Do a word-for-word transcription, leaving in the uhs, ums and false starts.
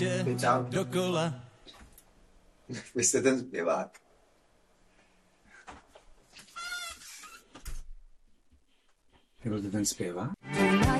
Čau. Dokola. Vy jste ten zpěvák. Byl to ten zpěvák?